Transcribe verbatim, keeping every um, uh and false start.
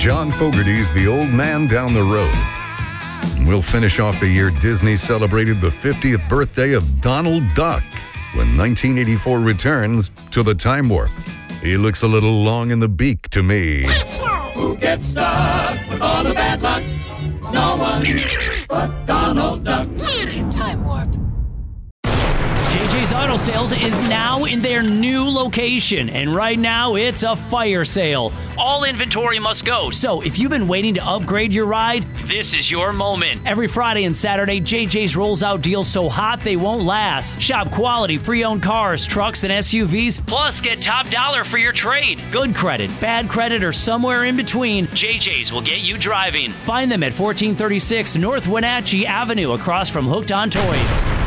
John Fogerty's The Old Man Down the Road. And we'll finish off the year Disney celebrated the fiftieth birthday of Donald Duck when nineteen eighty-four returns to the Time Warp. He looks a little long in the beak to me. Who gets stuck with all the bad luck? No one but Donald Duck. Time Warp. J J's Auto Sales is now in their new location, and right now it's a fire sale. All inventory must go, so if you've been waiting to upgrade your ride, this is your moment. Every Friday and Saturday, J J's rolls out deals so hot they won't last. Shop quality pre-owned cars, trucks, and S U Vs, plus get top dollar for your trade. Good credit, bad credit, or somewhere in between, J J's will get you driving. Find them at fourteen thirty-six North Wenatchee Avenue across from Hooked on Toys.